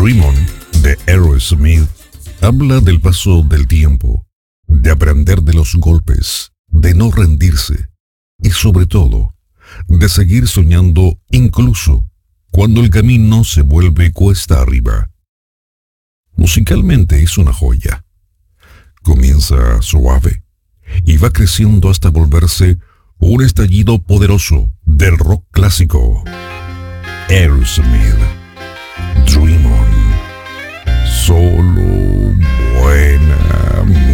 Dream On de Aerosmith habla del paso del tiempo, de aprender de los golpes, de no rendirse y sobre todo, de seguir soñando incluso cuando el camino se vuelve cuesta arriba. Musicalmente es una joya. Comienza suave y va creciendo hasta volverse un estallido poderoso del rock clásico. Aerosmith, Dream On, solo